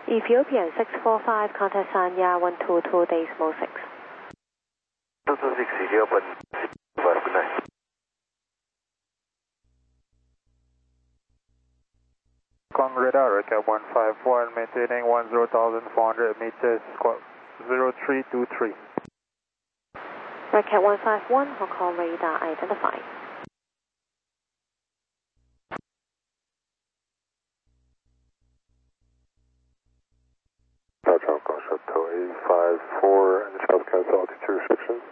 Ethiopian 645, contact Sanya 122 decimal 6. 226 Ethiopian, good night. Con radar, recap 151, maintaining 10,400 meters, squawk 0323. Racket 151, Hong Kong radar identified. Hong Kong Chateau 854 and the South Council altitude restrictions.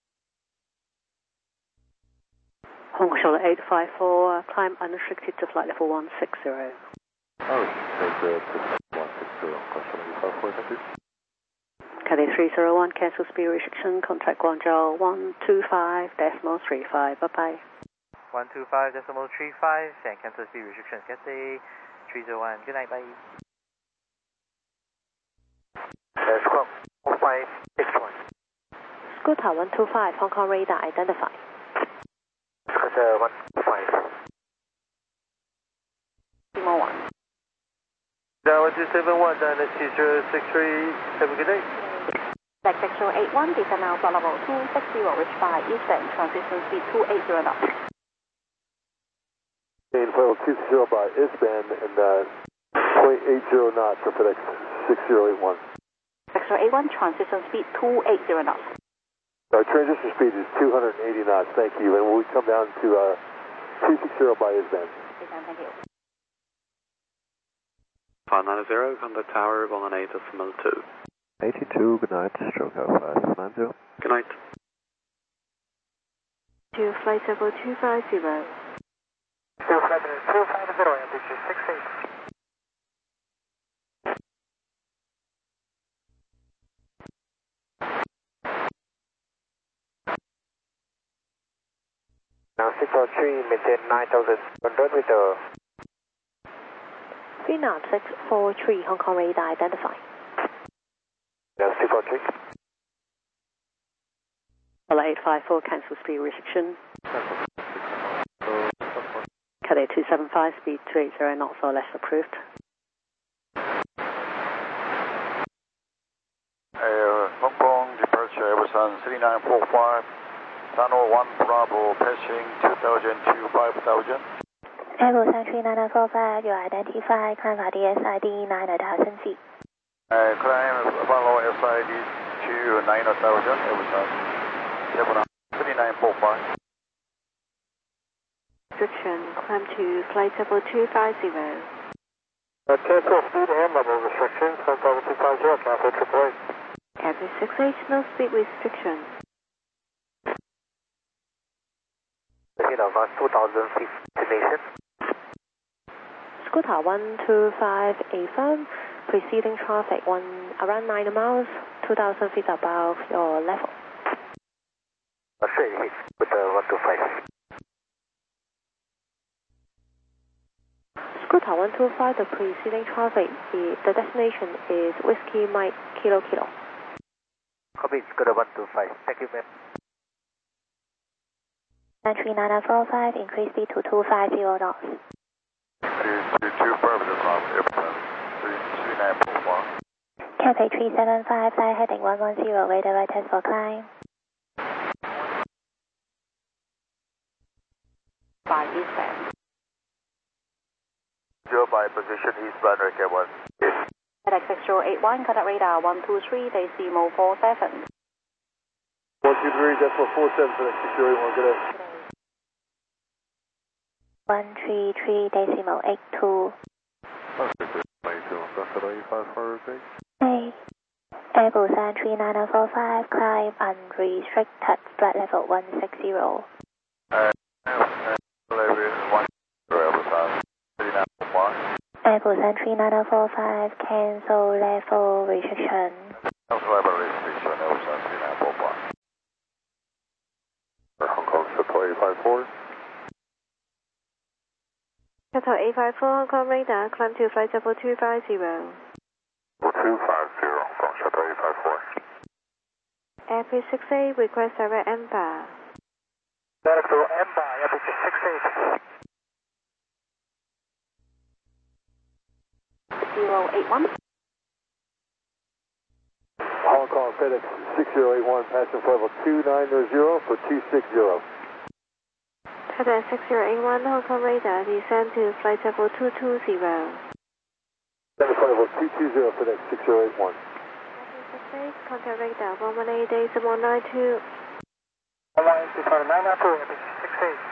Hong Kong Charlotte 854, climb unrestricted to flight level 160. Oh, there's 160, Hong Kong Charlotte 854, thank you. Cathay 301, cancel speed restriction, contact Guangzhou 125 decimal 35, bye-bye. 125 decimal 35, and cancel speed restriction, Cathay 301, good night, bye. Squawk 0561. Scooter 125, Hong Kong radar identified. Scooter 125. Decimal 1. Down 1271, down at 2063, have a good day. Black Sector 81, descend now flight level 260, reach by eastern, transition speed 280 knots. Main level 260 by ISBAN and 0.80 knots for FedEx 6081. Sector 81, transition speed 280 knots. Our transition speed is 280 knots, thank you, and we'll come down to 260 by ISBAN. Thank you. 590, contact tower 118.2. 82, good night, stroke out 590. Good night. To flight level 250. Still flight level 250, altitude 68. Now 643, maintain 9,100 meter. 39643, Hong Kong radar identified. Now 643. Hello 854, cancel speed restriction. Cathay 275, speed 280 knots or less approved. Hong Kong departure, Everson 3945, tunnel 1 Bravo, passing 2000 to 5000. Airbus 3945, you identify, climb for DSID 9,000 feet. Climb follow SID to 9,000, Everson 3945. Restriction, climb to flight level 250. Cancel speed and level restrictions, flight level 250, cancel AAA. Cathay 68, no speed restriction. Speed of 2,000 feet destination. Scooter 125, affirm, preceding traffic around 9 miles, 2,000 feet above your level. Straight hit with 125. Scooter 125, the preceding traffic, the destination is Whiskey Mike Kilo Kilo. Copy, Scooter 125. Thank you, ma'am. 3945, increase speed to 250 knots. 225 from Everson 3941. Cathay 375, flight heading 110, radar right test for climb. By eastern. 0 by position eastbound, Racket 1. FedEx Sector 81, contact radar 123, decimal 47. 123, decimal 47 for the 6081, good day. 133, decimal 82. Hey, Airbus 3945, climb unrestricted, flight level 160. Airbus 3945, cancel level restriction. Cancel level restriction, Everson 3945. Hong Kong Chateau 854. Qatar 854, Hong Kong radar, climb to flight level 250. 250, Hong Kong Chateau 854. Airport 68, request direct EMBA. Direct to EMBA, Airport 68. 081. FedEx 6081, passenger level 290 for 260. FedEx 6081, Hong Kong radar, descend to flight level 220. Flight level 220, FedEx 6081. Contact radar 118.192. 118.992, FedEx 68.